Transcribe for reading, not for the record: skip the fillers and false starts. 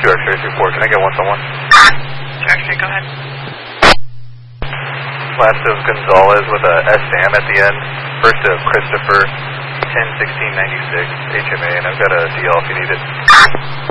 2 X-ray 3-4, can I get 1-on-1? 2 X-ray, go ahead. Last of Gonzalez with a S-Sam at the end. First of Christopher, 10-16-96, HMA, and I've got a DL if you need it.